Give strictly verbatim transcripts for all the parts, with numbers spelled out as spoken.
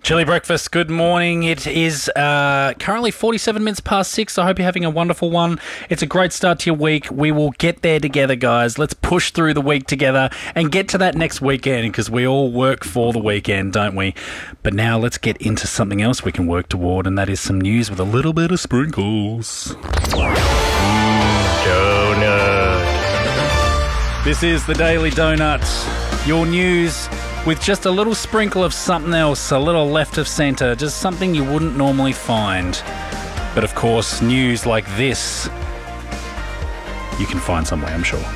Chilly Breakfast, good morning. It is uh, currently forty-seven minutes past six. I hope you're having a wonderful one. It's a great start to your week. We will get there together, guys. Let's push through the week together and get to that next weekend because we all work for the weekend, don't we? But now let's get into something else we can work toward, and that is some news with a little bit of sprinkles. Mm, donut. This is the Daily Donut, your news with just a little sprinkle of something else, a little left of centre, just something you wouldn't normally find. But of course, news like this, you can find somewhere, I'm sure.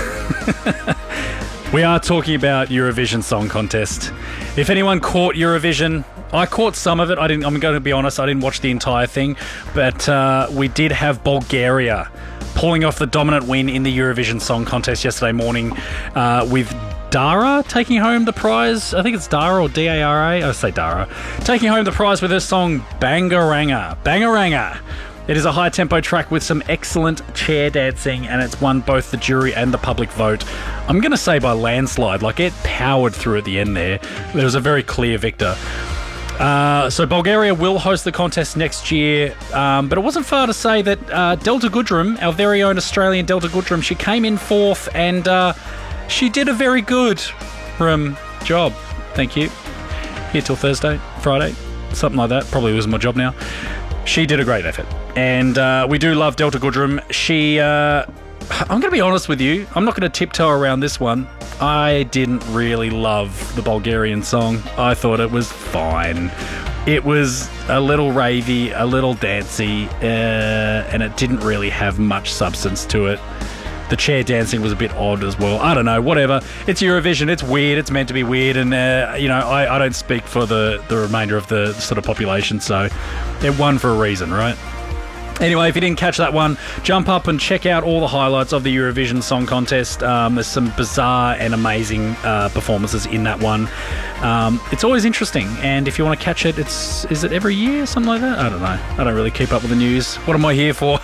We are talking about Eurovision Song Contest. If anyone caught Eurovision, I caught some of it. I didn't. I'm going to be honest, I didn't watch the entire thing, but uh, we did have Bulgaria pulling off the dominant win in the Eurovision Song Contest yesterday morning uh, with Dara taking home the prize. I think it's Dara or D A R A. I say Dara. Taking home the prize with her song Bangaranga. Bangaranga. It is a high-tempo track with some excellent chair dancing, and it's won both the jury and the public vote. I'm going to say by landslide. Like, it powered through at the end there. There was a very clear victor. Uh, so Bulgaria will host the contest next year, um, but it wasn't far to say that uh, Delta Goodrem, our very own Australian Delta Goodrem, she came in fourth and uh, she did a very good um, job. Thank you. Here till Thursday, Friday, something like that. Probably losing my job now. She did a great effort, and uh, we do love Delta Goodrem. She, uh, I'm going to be honest with you, I'm not going to tiptoe around this one. I didn't really love the Bulgarian song. I thought it was fine. It was a little ravey, a little dancey, uh, and it didn't really have much substance to it. The chair dancing was a bit odd as well. I don't know, whatever. It's Eurovision, it's weird, it's meant to be weird, and, uh, you know, I, I don't speak for the, the remainder of the sort of population, so it won for a reason, right? Anyway, if you didn't catch that one, jump up and check out all the highlights of the Eurovision Song Contest. Um, there's some bizarre and amazing uh, performances in that one. Um, it's always interesting, and if you want to catch it, it's is it every year, something like that? I don't know. I don't really keep up with the news. What am I here for?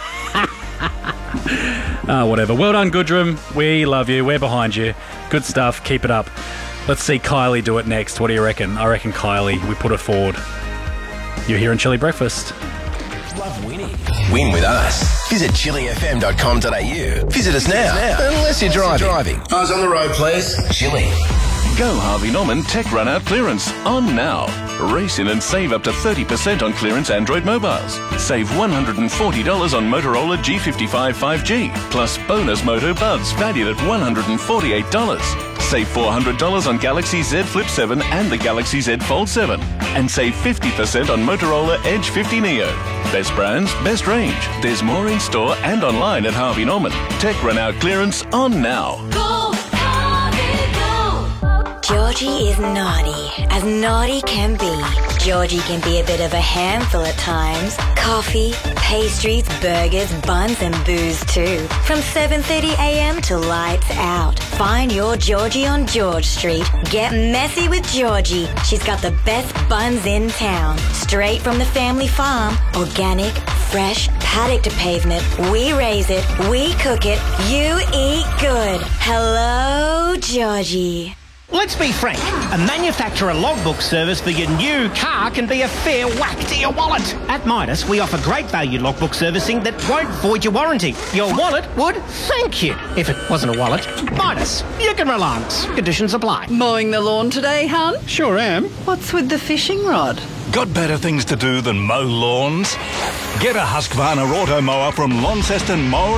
uh, whatever. Well done, Goodrem. We love you. We're behind you. Good stuff. Keep it up. Let's see Kylie do it next. What do you reckon? I reckon Kylie. We put her forward. You're here in Chilly Breakfast. Love winning. Win with us. Visit chilly f m dot com dot a u. Visit us now, unless you're driving. driving. Eyes on the road, please. Chilly. Go Harvey Norman Tech Runout Clearance on now. Race in and save up to thirty percent on clearance Android mobiles. Save one hundred forty dollars on Motorola G fifty-five five G, plus bonus Moto Buds valued at one hundred forty-eight dollars. Save four hundred dollars on Galaxy Z Flip seven and the Galaxy Z Fold seven. And save fifty percent on Motorola Edge fifty Neo. Best brands, best range. There's more in store and online at Harvey Norman. Tech Runout Clearance on now. Go, Harvey, go! Georgie is naughty, as naughty can be. Georgie can be a bit of a handful at times. Coffee, pastries, burgers, buns and booze too. From seven thirty a m to lights out. Find your Georgie on George Street. Get messy with Georgie. She's got the best buns in town. Straight from the family farm. Organic, fresh, paddock to pavement. We raise it, we cook it, you eat good. Hello, Georgie. Let's be frank, a manufacturer logbook service for your new car can be a fair whack to your wallet. At Midas, we offer great value logbook servicing that won't void your warranty. Your wallet would thank you if it wasn't a wallet. Midas, you can rely on us. Conditions apply. Mowing the lawn today, hun? Sure am. What's with the fishing rod? Got better things to do than mow lawns? Get a Husqvarna Auto Mower from Launceston Mower